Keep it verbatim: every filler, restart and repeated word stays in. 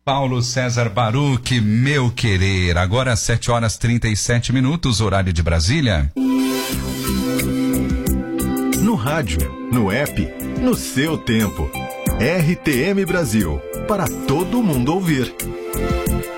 Paulo César Baruch, meu querer. Agora às sete horas e trinta e sete minutos, horário de Brasília. No rádio, no app, no seu tempo. R T M Brasil, para todo mundo ouvir.